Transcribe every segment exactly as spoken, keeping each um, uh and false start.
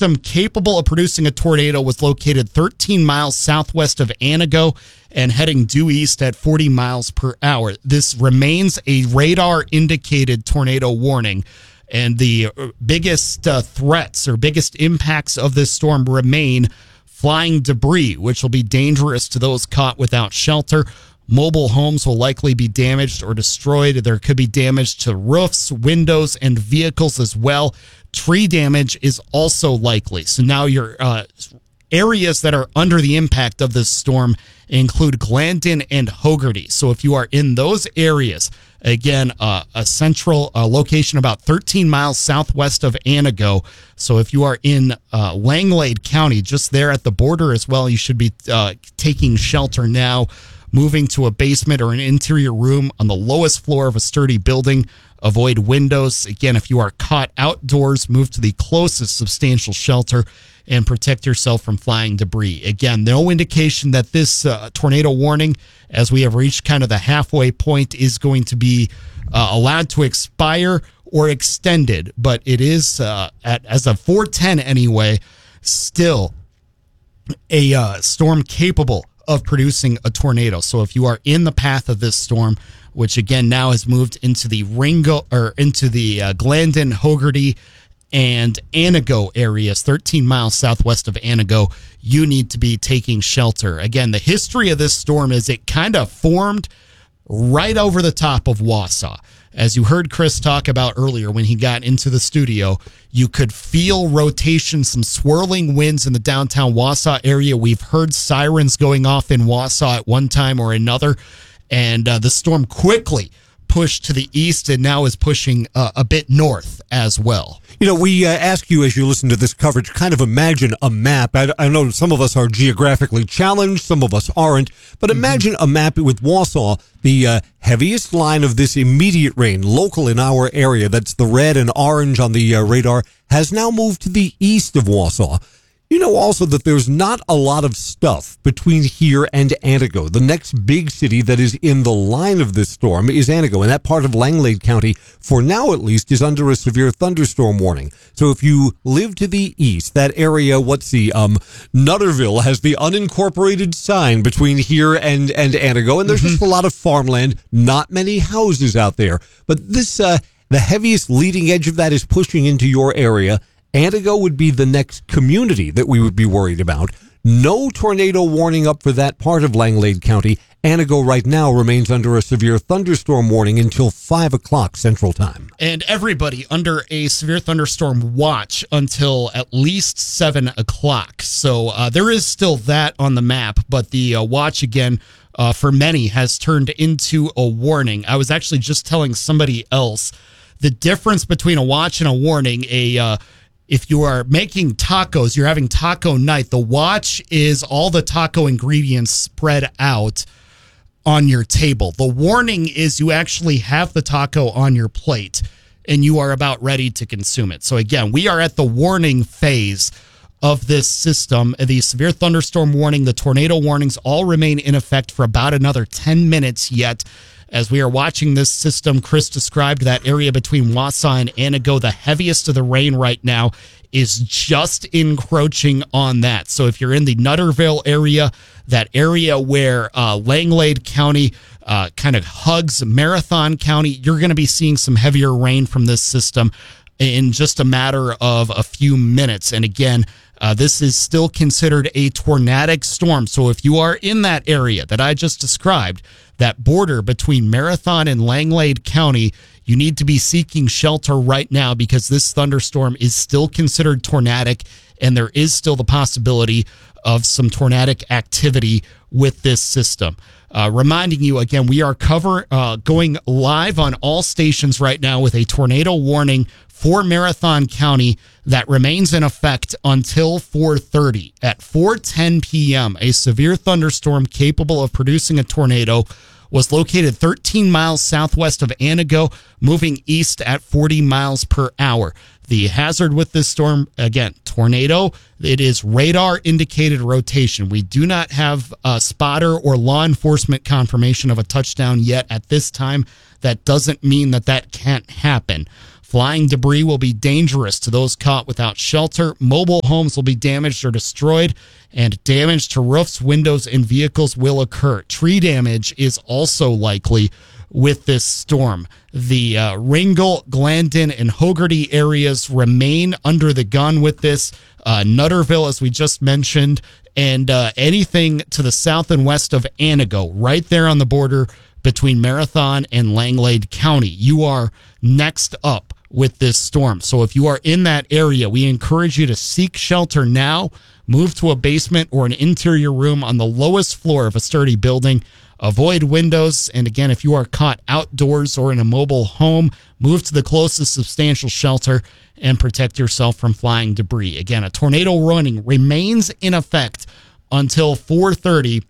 system capable of producing a tornado was located thirteen miles southwest of Anago and heading due east at forty miles per hour. This remains a radar-indicated tornado warning. And the biggest uh, threats or biggest impacts of this storm remain flying debris, which will be dangerous to those caught without shelter. Mobile homes will likely be damaged or destroyed. There could be damage to roofs, windows, and vehicles as well. Tree damage is also likely. So now your uh, areas that are under the impact of this storm include Glandon and Hogarty. So if you are in those areas, again, uh, a central uh, location about thirteen miles southwest of Anago. So if you are in uh, Langlade County, just there at the border as well, you should be uh, taking shelter now, moving to a basement or an interior room on the lowest floor of a sturdy building. Avoid windows. Again, if you are caught outdoors, move to the closest substantial shelter and protect yourself from flying debris. Again, no indication that this uh, tornado warning, as we have reached kind of the halfway point, is going to be uh, allowed to expire or extended. But it is, uh, at as of four ten anyway, still a uh, storm capable of producing a tornado. So if you are in the path of this storm, which again now has moved into the Ringo or into the uh, Glandon, Hogarty, and Anago areas, thirteen miles southwest of Anago, you need to be taking shelter. Again, the history of this storm is it kind of formed right over the top of Wausau. As you heard Chris talk about earlier when he got into the studio, you could feel rotation, some swirling winds in the downtown Wausau area. We've heard sirens going off in Wausau at one time or another, and uh, the storm quickly pushed to the east and now is pushing uh, a bit north as well. You know, we uh, ask you as you listen to this coverage, kind of imagine a map. I, I know some of us are geographically challenged, some of us aren't, but imagine mm-hmm. a map with Wausau, the uh, heaviest line of this immediate rain, local in our area, that's the red and orange on the uh, radar, has now moved to the east of Wausau. You know also that there's not a lot of stuff between here and Anago. The next big city that is in the line of this storm is Anago, and that part of Langlade County, for now at least, is under a severe thunderstorm warning. So if you live to the east, that area, what's the, um, Nutterville has the unincorporated sign between here and, and Anago, and there's mm-hmm. just a lot of farmland, not many houses out there. But this, uh, the heaviest leading edge of that is pushing into your area. Anago would be the next community that we would be worried about. No tornado warning up for that part of Langlade County. Anago right now remains under a severe thunderstorm warning until five o'clock Central Time. And everybody under a severe thunderstorm watch until at least seven o'clock. So uh, there is still that on the map, but the uh, watch again uh, for many has turned into a warning. I was actually just telling somebody else the difference between a watch and a warning. A uh, If you are making tacos, you're having taco night, the watch is all the taco ingredients spread out on your table. The warning is you actually have the taco on your plate and you are about ready to consume it. So again, we are at the warning phase of this system. The severe thunderstorm warning, the tornado warnings all remain in effect for about another ten minutes yet. As we are watching this system, Chris described that area between Wausau and Anago. The heaviest of the rain right now is just encroaching on that. So if you're in the Nutterville area, that area where uh, Langlade County uh, kind of hugs Marathon County, you're going to be seeing some heavier rain from this system in just a matter of a few minutes. And again, Uh, this is still considered a tornadic storm. So if you are in that area that I just described, that border between Marathon and Langlade County, you need to be seeking shelter right now because this thunderstorm is still considered tornadic and there is still the possibility of some tornadic activity with this system. Uh, reminding you again, we are cover uh, going live on all stations right now with a tornado warning for Marathon County that remains in effect until four thirty. At four ten p.m., a severe thunderstorm capable of producing a tornado was located thirteen miles southwest of Anago, moving east at forty miles per hour. The hazard with this storm, again, tornado, it is radar-indicated rotation. We do not have a spotter or law enforcement confirmation of a touchdown yet at this time. That doesn't mean that that can't happen. Flying debris will be dangerous to those caught without shelter. Mobile homes will be damaged or destroyed, and damage to roofs, windows, and vehicles will occur. Tree damage is also likely with this storm. The uh, Ringgold, Glandon, and Hogarty areas remain under the gun with this. Uh, Nutterville, as we just mentioned, and uh, anything to the south and west of Antigo, right there on the border between Marathon and Langlade County. You are next up with this storm. So if you are in that area, we encourage you to seek shelter now. Move to a basement or an interior room on the lowest floor of a sturdy building. Avoid windows. And again, if you are caught outdoors or in a mobile home, move to the closest substantial shelter and protect yourself from flying debris. Again, a tornado warning remains in effect until four thirty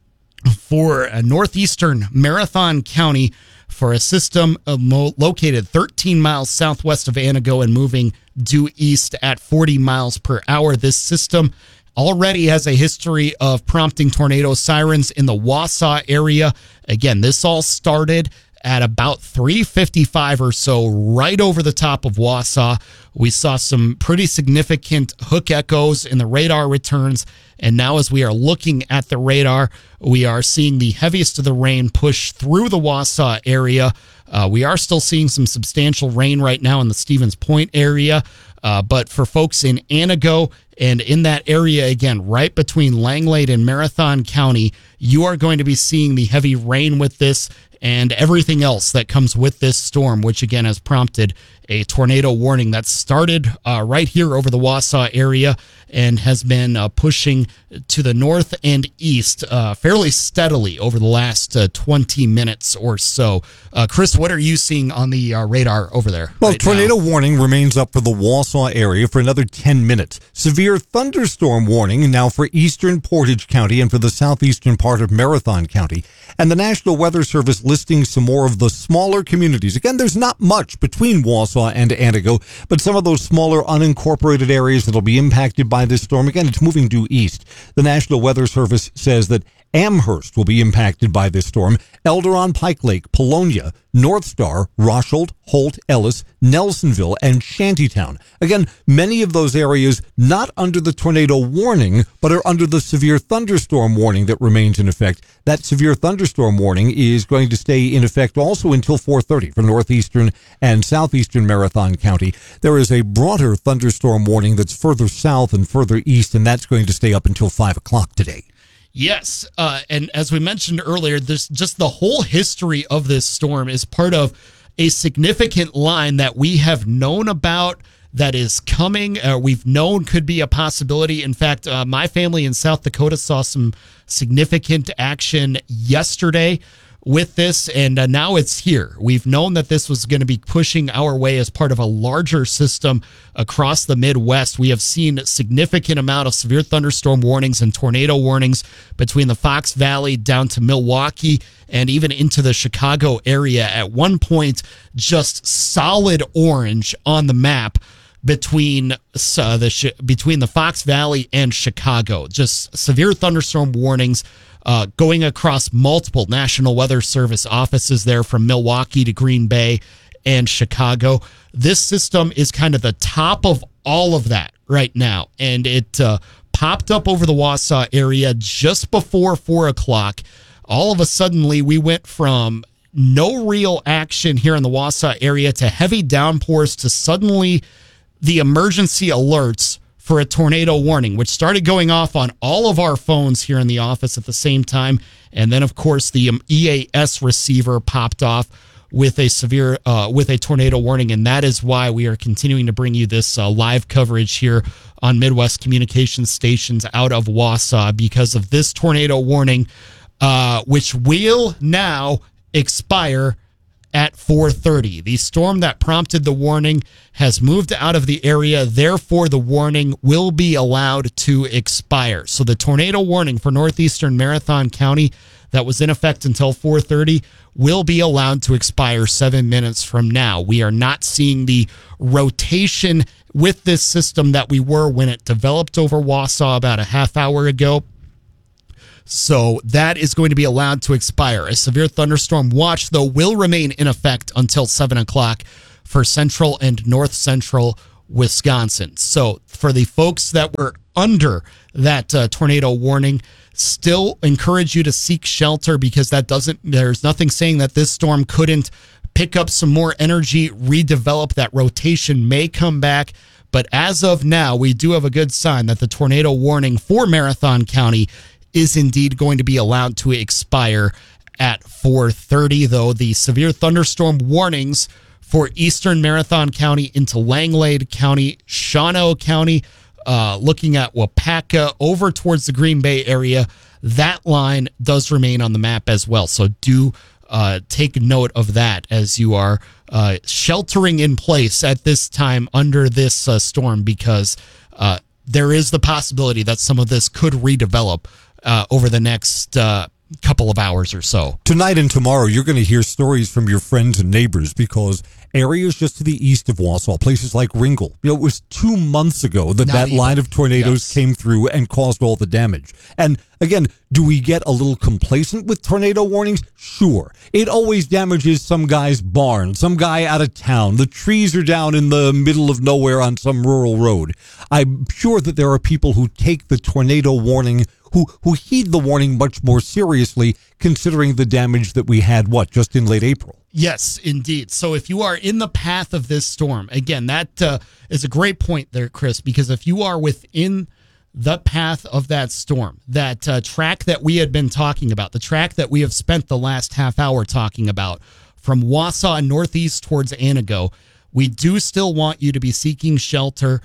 for a northeastern Marathon County for a system uh, mo- located thirteen miles southwest of Antigo and moving due east at forty miles per hour. This system already has a history of prompting tornado sirens in the Wausau area. Again, this all started at about three fifty-five or so, right over the top of Wausau. We saw some pretty significant hook echoes in the radar returns. And now as we are looking at the radar, we are seeing the heaviest of the rain push through the Wausau area. Uh, we are still seeing some substantial rain right now in the Stevens Point area. Uh, but for folks in Antigo and in that area, again, right between Langlade and Marathon County, you are going to be seeing the heavy rain with this and everything else that comes with this storm, which again has prompted a tornado warning that started uh, right here over the Wausau area and has been uh, pushing to the north and east uh, fairly steadily over the last uh, twenty minutes or so. Uh, Chris, what are you seeing on the uh, radar over there? Well, right tornado now? warning remains up for the Wausau area for another ten minutes. Severe thunderstorm warning now for eastern Portage County and for the southeastern part of Marathon County. And the National Weather Service listing some more of the smaller communities. Again, there's not much between Wausau and Antigo, but some of those smaller unincorporated areas that will be impacted by this storm. Again, it's moving due east. The National Weather Service says that Amherst will be impacted by this storm. Elderon, Pike Lake, Polonia, North Star, Roshold, Holt, Ellis, Nelsonville, and Shantytown. Again, many of those areas not under the tornado warning, but are under the severe thunderstorm warning that remains in effect. That severe thunderstorm warning is going to stay in effect also until four thirty for northeastern and southeastern Marathon County. There is a broader thunderstorm warning that's further south and further east, and that's going to stay up until five o'clock today. Yes, uh, and as we mentioned earlier, this just the whole history of this storm is part of a significant line that we have known about that is coming. Uh, we've known could be a possibility. In fact, uh, my family in South Dakota saw some significant action yesterday with this, and uh, now it's here. We've known that this was going to be pushing our way as part of a larger system across the Midwest. We have seen a significant amount of severe thunderstorm warnings and tornado warnings between the Fox Valley down to Milwaukee and even into the Chicago area. At one point, just solid orange on the map between uh, the between the Fox Valley and Chicago. Just severe thunderstorm warnings uh, going across multiple National Weather Service offices there from Milwaukee to Green Bay and Chicago. This system is kind of the top of all of that right now, and it uh, popped up over the Wausau area just before four o'clock. All of a suddenly, we went from no real action here in the Wausau area to heavy downpours to suddenly the emergency alerts for a tornado warning, which started going off on all of our phones here in the office at the same time. And then, of course, the um, E A S receiver popped off with a severe, uh, with a tornado warning. And that is why we are continuing to bring you this uh, live coverage here on Midwest Communications Stations out of Wausau because of this tornado warning, uh, which will now expire at four thirty. The storm that prompted the warning has moved out of the area. Therefore, the warning will be allowed to expire. So the tornado warning for northeastern Marathon County that was in effect until four thirty will be allowed to expire seven minutes from now. We are not seeing the rotation with this system that we were when it developed over Wausau about a half hour ago. So that is going to be allowed to expire. A severe thunderstorm watch, though, will remain in effect until seven o'clock for central and north central Wisconsin. So for the folks that were under that uh, tornado warning, still encourage you to seek shelter, because that doesn't, there's nothing saying that this storm couldn't pick up some more energy, redevelop. That rotation may come back. But as of now, we do have a good sign that the tornado warning for Marathon County is indeed going to be allowed to expire at four thirty, though the severe thunderstorm warnings for eastern Marathon County into Langlade County, Shawano County, uh, looking at Wapaka over towards the Green Bay area, that line does remain on the map as well. So do uh, take note of that as you are uh, sheltering in place at this time under this uh, storm, because uh, there is the possibility that some of this could redevelop uh, over the next uh couple of hours or so. Tonight and tomorrow, you're going to hear stories from your friends and neighbors, because areas just to the east of Wausau, places like Ringgold, you know, it was two months ago that Not that even. line of tornadoes Yes. came through and caused all the damage. And again, do we get a little complacent with tornado warnings? Sure. It always damages some guy's barn, some guy out of town. The trees are down in the middle of nowhere on some rural road. I'm sure that there are people who take the tornado warning, who who heed the warning much more seriously, considering the damage that we had, what, just in late April. Yes, indeed. So if you are in the path of this storm, again, that uh, is a great point there, Chris, because if you are within the path of that storm, that uh, track that we had been talking about, the track that we have spent the last half hour talking about, from Wausau and northeast towards Anago, we do still want you to be seeking shelter.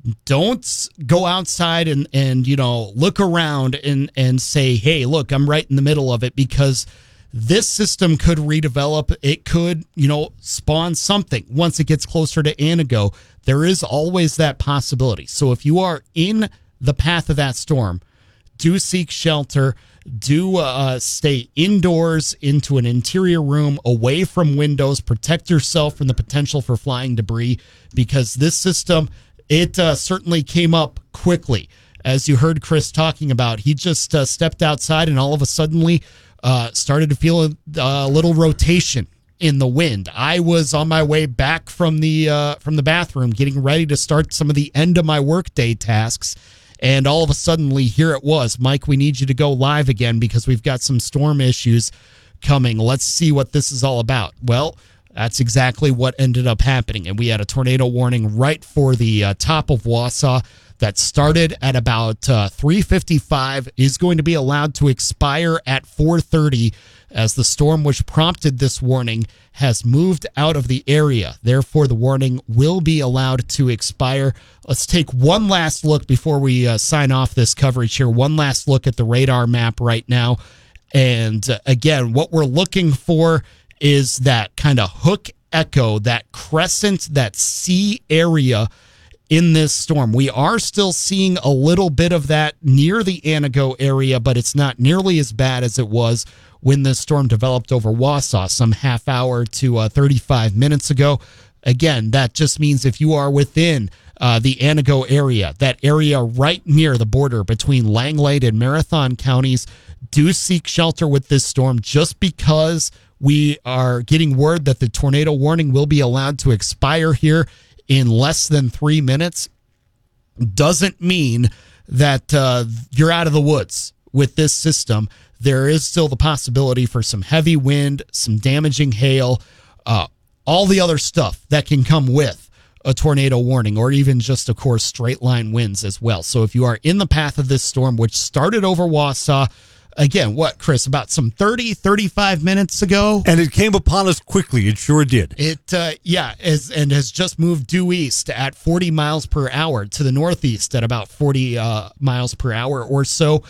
Don't go outside and, and you know, look around and, and say, hey, look, I'm right in the middle of it, because this system could redevelop. It could, you know, spawn something once it gets closer to Anago. There is always that possibility. So if you are in the path of that storm, do seek shelter. Do uh, stay indoors into an interior room, away from windows. Protect yourself from the potential for flying debris, because this system, it uh, certainly came up quickly. As you heard Chris talking about, he just uh, stepped outside and all of a sudden uh, started to feel a, a little rotation in the wind. I was on my way back from the uh, from the bathroom, getting ready to start some of the end of my workday tasks, and all of a sudden, here it was. Mike, we need you to go live again because we've got some storm issues coming. Let's see what this is all about. Well, that's exactly what ended up happening. And we had a tornado warning right for the uh, top of Wausau that started at about uh, three fifty-five, is going to be allowed to expire at four thirty, as the storm which prompted this warning has moved out of the area. Therefore, the warning will be allowed to expire. Let's take one last look before we uh, sign off this coverage here. One last look at the radar map right now. And uh, again, what we're looking for is that kind of hook echo, that crescent, that C area in this storm. We are still seeing a little bit of that near the Anago area, but it's not nearly as bad as it was when this storm developed over Wausau some half hour to uh, thirty-five minutes ago. Again, that just means if you are within uh, the Anago area, that area right near the border between Langlade and Marathon counties, do seek shelter with this storm. Just because we are getting word that the tornado warning will be allowed to expire here in less than three minutes doesn't mean that uh, you're out of the woods with this system. There is still the possibility for some heavy wind, some damaging hail, uh, all the other stuff that can come with a tornado warning, or even just, of course, straight line winds as well. So if you are in the path of this storm, which started over Wausau, again, what, Chris, about some thirty, thirty-five minutes ago? And it came upon us quickly. It sure did. It, uh, yeah, is, and has just moved due east at forty miles per hour to the northeast at about forty uh, miles per hour or so.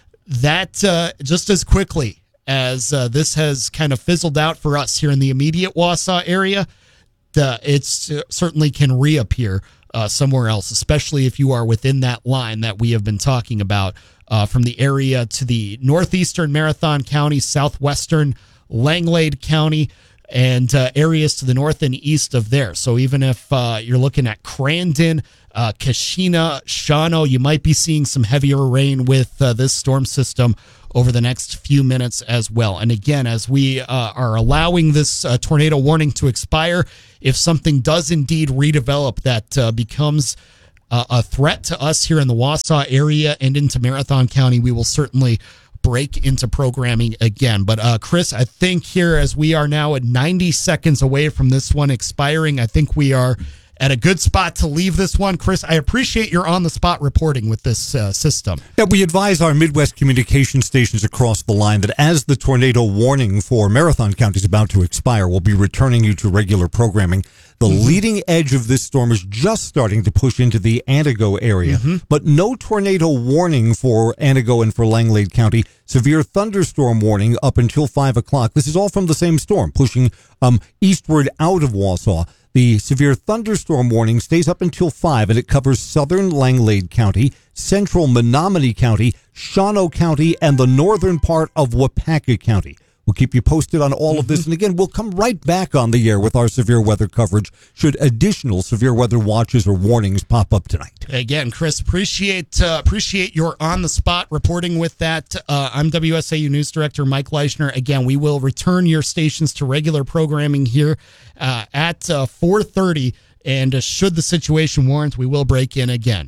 That uh, just as quickly as uh, this has kind of fizzled out for us here in the immediate Wausau area, the, it certainly can reappear uh, somewhere else, especially if you are within that line that we have been talking about uh, from the area to the northeastern Marathon County, southwestern Langlade County, and uh, areas to the north and east of there. So even if uh, you're looking at Crandon, uh, Kashina, Shawano. You might be seeing some heavier rain with uh, this storm system over the next few minutes as well. And again, as we uh, are allowing this uh, tornado warning to expire, if something does indeed redevelop that uh, becomes uh, a threat to us here in the Wausau area and into Marathon County, we will certainly break into programming again. But uh, Chris, I think here, as we are now at ninety seconds away from this one expiring, I think we are at a good spot to leave this one. Chris, I appreciate your on-the-spot reporting with this uh, system. Yeah, we advise our Midwest communication stations across the line that as the tornado warning for Marathon County is about to expire, we'll be returning you to regular programming. The mm-hmm. leading edge of this storm is just starting to push into the Antigo area, mm-hmm. but no tornado warning for Antigo and for Langlade County. Severe thunderstorm warning up until five o'clock. This is all from the same storm, pushing um, eastward out of Wausau. The severe thunderstorm warning stays up until five, and it covers southern Langlade County, central Menominee County, Shawano County, and the northern part of Waupaca County. We'll keep you posted on all of this. And again, we'll come right back on the air with our severe weather coverage should additional severe weather watches or warnings pop up tonight. Again, Chris, appreciate uh, appreciate your on-the-spot reporting with that. Uh, I'm W S A U News Director Mike Leischner. Again, we will return your stations to regular programming here uh, at uh, four thirty. And uh, should the situation warrant, we will break in again.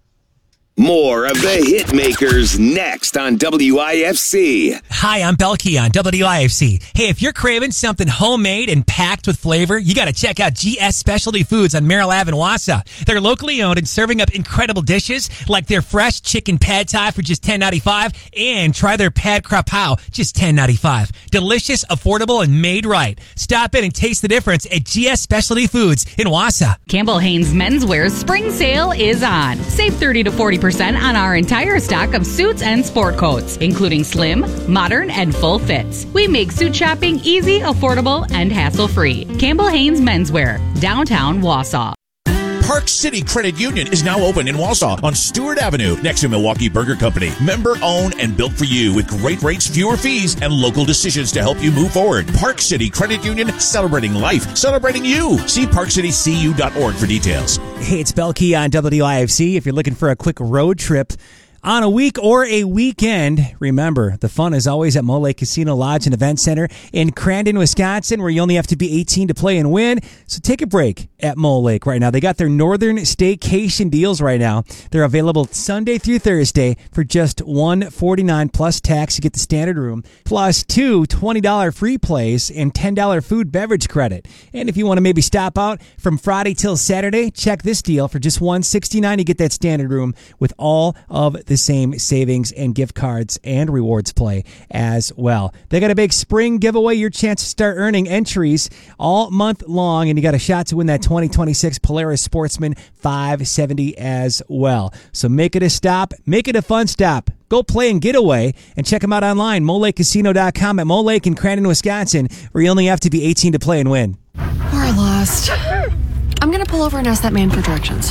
More of the hit makers next on W I F C. Hi, I'm Belkey on W I F C. Hey, if you're craving something homemade and packed with flavor, you got to check out G S Specialty Foods on Merrill Avenue in Wausau. They're locally owned and serving up incredible dishes like their fresh chicken pad thai for just ten ninety-five, and try their pad krapao, just ten ninety-five. Delicious, affordable, and made right. Stop in and taste the difference at G S Specialty Foods in Wausau. Campbell Haynes Menswear's spring sale is on. Save thirty to forty percent on our entire stock of suits and sport coats, including slim, modern, and full fits. We make suit shopping easy, affordable, and hassle-free. Campbell Haynes Menswear, downtown Wausau. Park City Credit Union is now open in Wausau on Stewart Avenue next to Milwaukee Burger Company. Member owned and built for you with great rates, fewer fees, and local decisions to help you move forward. Park City Credit Union, celebrating life, celebrating you. See park city c u dot org for details. Hey, it's Belkey on W I F C. If you're looking for a quick road trip on a week or a weekend, remember, the fun is always at Mole Lake Casino Lodge and Event Center in Crandon, Wisconsin, where you only have to be eighteen to play and win. So take a break at Mole Lake right now. They got their Northern Staycation deals right now. They're available Sunday through Thursday for just one hundred forty-nine dollars plus tax. You get the standard room, plus two twenty dollars free plays and ten dollars food beverage credit. And if you want to maybe stop out from Friday till Saturday, check this deal. For just one hundred sixty-nine dollars, you get that standard room with all of the same savings and gift cards and rewards play as well. They got a big spring giveaway, your chance to start earning entries all month long, and you got a shot to win that twenty twenty-six Polaris Sportsman five seventy as well. So make it a stop, make it a fun stop. Go play and get away, and check them out online, mole lake casino dot com at Mole Lake in Crandon, Wisconsin, where you only have to be eighteen to play and win. We're lost. I'm going to pull over and ask that man for directions.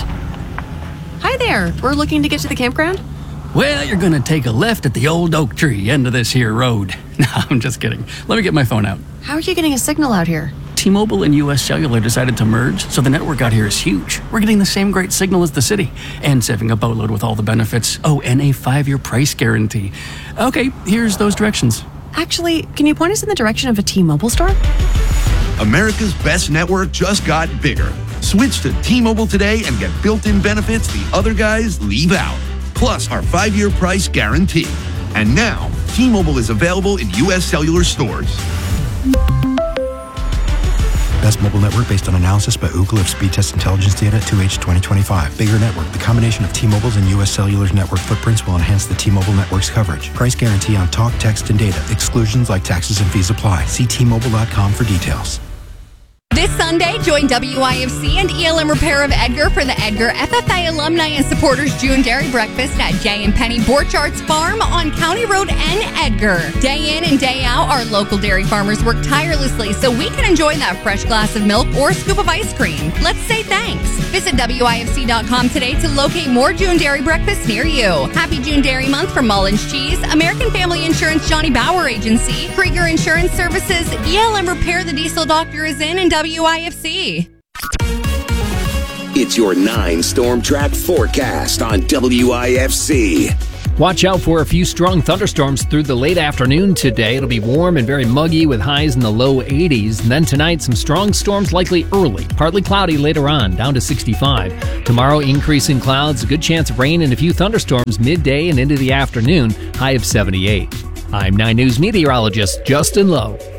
Hi there. We're looking to get to the campground. Well, you're going to take a left at the old oak tree end of this here road. No, I'm just kidding. Let me get my phone out. How are you getting a signal out here? T-Mobile and U S Cellular decided to merge, so the network out here is huge. We're getting the same great signal as the city, and saving a boatload with all the benefits. Oh, and a five-year price guarantee. Okay, here's those directions. Actually, can you point us in the direction of a T-Mobile store? America's best network just got bigger. Switch to T-Mobile today and get built-in benefits the other guys leave out. Plus our five-year price guarantee. And now, T-Mobile is available in U S Cellular stores. Best mobile network based on analysis by Ookla of speed test intelligence data two H twenty twenty-five. Bigger network. The combination of T-Mobile's and U S Cellular's network footprints will enhance the T-Mobile network's coverage. Price guarantee on talk, text, and data. Exclusions like taxes and fees apply. See T Mobile dot com for details. This Sunday, join W I F C and E L M Repair of Edgar for the Edgar F F A Alumni and Supporters June Dairy Breakfast at J and Penny Borchards Farm on County Road N, Edgar. Day in and day out, our local dairy farmers work tirelessly so we can enjoy that fresh glass of milk or scoop of ice cream. Let's say thanks. Visit W I F C dot com today to locate more June Dairy Breakfasts near you. Happy June Dairy Month from Mullins Cheese, American Family Insurance Johnny Bauer Agency, Krieger Insurance Services, E L M Repair the Diesel Doctor is in, and W I F C. It's your nine Storm Track forecast on W I F C. Watch out for a few strong thunderstorms through the late afternoon today. It'll be warm and very muggy with highs in the low eighties. And then tonight, some strong storms likely early. Partly cloudy later on, down to sixty-five. Tomorrow, increasing clouds, a good chance of rain and a few thunderstorms midday and into the afternoon, high of seventy-eight. I'm nine News meteorologist Justin Lowe.